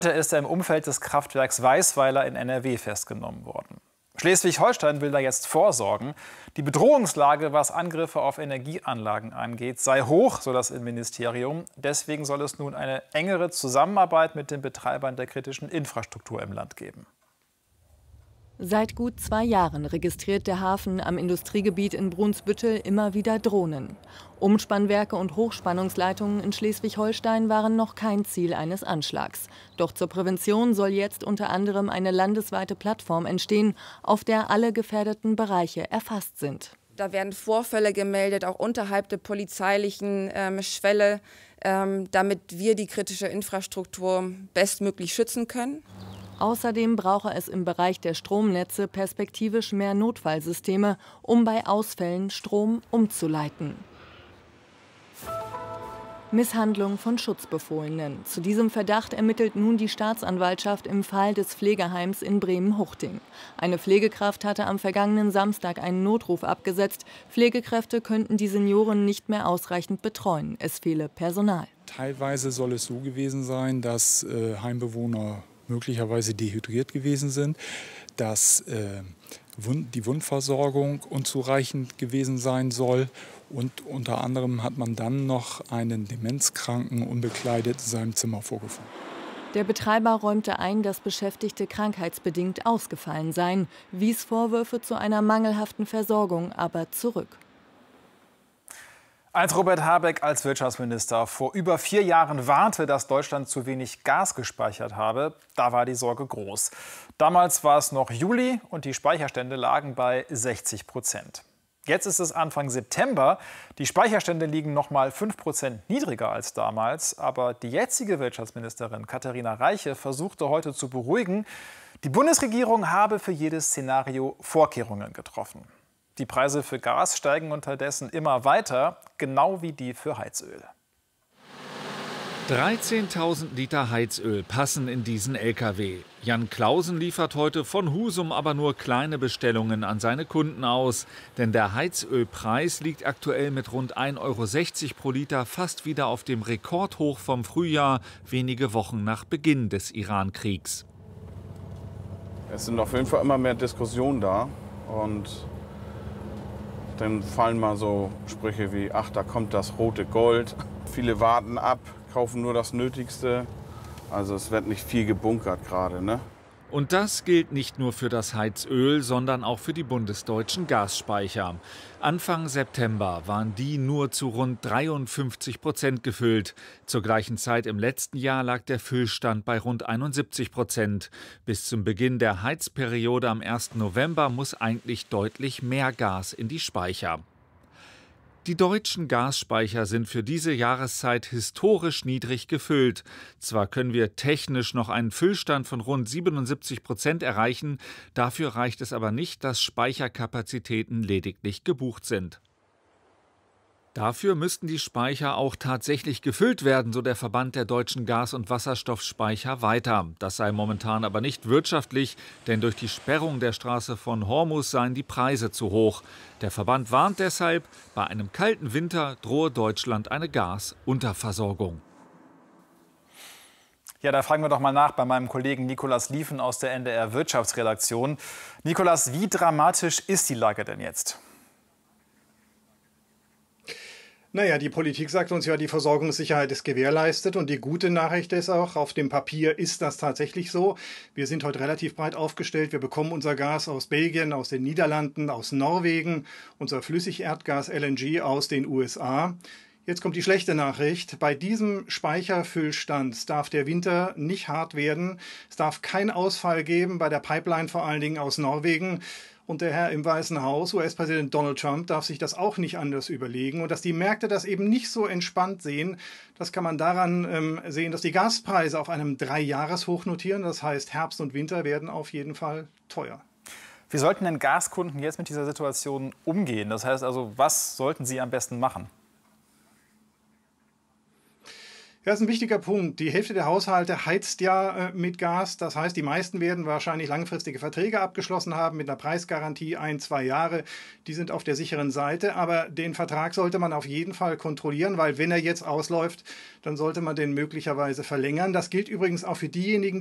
Er ist im Umfeld des Kraftwerks Weißweiler in NRW festgenommen worden. Schleswig-Holstein will da jetzt vorsorgen. Die Bedrohungslage, was Angriffe auf Energieanlagen angeht, sei hoch, so das Innenministerium. Deswegen soll es nun eine engere Zusammenarbeit mit den Betreibern der kritischen Infrastruktur im Land geben. Seit gut 2 Jahren registriert der Hafen am Industriegebiet in Brunsbüttel immer wieder Drohnen. Umspannwerke und Hochspannungsleitungen in Schleswig-Holstein waren noch kein Ziel eines Anschlags. Doch zur Prävention soll jetzt unter anderem eine landesweite Plattform entstehen, auf der alle gefährdeten Bereiche erfasst sind. Da werden Vorfälle gemeldet, auch unterhalb der polizeilichen Schwelle, damit wir die kritische Infrastruktur bestmöglich schützen können. Außerdem brauche es im Bereich der Stromnetze perspektivisch mehr Notfallsysteme, um bei Ausfällen Strom umzuleiten. Misshandlung von Schutzbefohlenen. Zu diesem Verdacht ermittelt nun die Staatsanwaltschaft im Fall des Pflegeheims in Bremen-Huchting. Eine Pflegekraft hatte am vergangenen Samstag einen Notruf abgesetzt. Pflegekräfte könnten die Senioren nicht mehr ausreichend betreuen. Es fehle Personal. Teilweise soll es so gewesen sein, dass Heimbewohner möglicherweise dehydriert gewesen sind, dass die Wundversorgung unzureichend gewesen sein soll. Und unter anderem hat man dann noch einen Demenzkranken unbekleidet in seinem Zimmer vorgefunden. Der Betreiber räumte ein, dass Beschäftigte krankheitsbedingt ausgefallen seien, wies Vorwürfe zu einer mangelhaften Versorgung aber zurück. Als Robert Habeck als Wirtschaftsminister vor über 4 Jahren warnte, dass Deutschland zu wenig Gas gespeichert habe, da war die Sorge groß. Damals war es noch Juli und die Speicherstände lagen bei 60%. Jetzt ist es Anfang September. Die Speicherstände liegen noch mal 5% niedriger als damals. Aber die jetzige Wirtschaftsministerin Katharina Reiche versuchte heute zu beruhigen, die Bundesregierung habe für jedes Szenario Vorkehrungen getroffen. Die Preise für Gas steigen unterdessen immer weiter, genau wie die für Heizöl. 13.000 Liter Heizöl passen in diesen LKW. Jan Clausen liefert heute von Husum aber nur kleine Bestellungen an seine Kunden aus. Denn der Heizölpreis liegt aktuell mit rund 1,60 € pro Liter fast wieder auf dem Rekordhoch vom Frühjahr, wenige Wochen nach Beginn des Iran-Kriegs. Es sind auf jeden Fall immer mehr Diskussionen da. Und dann fallen mal so Sprüche wie, ach, da kommt das rote Gold. Viele warten ab, kaufen nur das Nötigste. Also es wird nicht viel gebunkert gerade, ne? Und das gilt nicht nur für das Heizöl, sondern auch für die bundesdeutschen Gasspeicher. Anfang September waren die nur zu rund 53% gefüllt. Zur gleichen Zeit im letzten Jahr lag der Füllstand bei rund 71%. Bis zum Beginn der Heizperiode am 1. November muss eigentlich deutlich mehr Gas in die Speicher. Die deutschen Gasspeicher sind für diese Jahreszeit historisch niedrig gefüllt. Zwar können wir technisch noch einen Füllstand von rund 77% erreichen, dafür reicht es aber nicht, dass Speicherkapazitäten lediglich gebucht sind. Dafür müssten die Speicher auch tatsächlich gefüllt werden, so der Verband der deutschen Gas- und Wasserstoffspeicher weiter. Das sei momentan aber nicht wirtschaftlich, denn durch die Sperrung der Straße von Hormuz seien die Preise zu hoch. Der Verband warnt deshalb, bei einem kalten Winter drohe Deutschland eine Gasunterversorgung. Ja, da fragen wir doch mal nach bei meinem Kollegen Nikolas Liefen aus der NDR Wirtschaftsredaktion. Nikolas, wie dramatisch ist die Lage denn jetzt? Naja, die Politik sagt uns ja, die Versorgungssicherheit ist gewährleistet und die gute Nachricht ist auch, auf dem Papier ist das tatsächlich so. Wir sind heute relativ breit aufgestellt. Wir bekommen unser Gas aus Belgien, aus den Niederlanden, aus Norwegen, unser Flüssigerdgas LNG aus den USA. Jetzt kommt die schlechte Nachricht. Bei diesem Speicherfüllstand darf der Winter nicht hart werden. Es darf keinen Ausfall geben, bei der Pipeline vor allen Dingen aus Norwegen. Und der Herr im Weißen Haus, US-Präsident Donald Trump, darf sich das auch nicht anders überlegen. Und dass die Märkte das eben nicht so entspannt sehen, das kann man daran sehen, dass die Gaspreise auf einem 3-Jahres-Hoch notieren. Das heißt, Herbst und Winter werden auf jeden Fall teuer. Wie sollten denn Gaskunden jetzt mit dieser Situation umgehen? Das heißt also, was sollten sie am besten machen? Ja, das ist ein wichtiger Punkt. Die Hälfte der Haushalte heizt ja mit Gas. Das heißt, die meisten werden wahrscheinlich langfristige Verträge abgeschlossen haben mit einer Preisgarantie 1-2 Jahre. Die sind auf der sicheren Seite. Aber den Vertrag sollte man auf jeden Fall kontrollieren, weil wenn er jetzt ausläuft, dann sollte man den möglicherweise verlängern. Das gilt übrigens auch für diejenigen,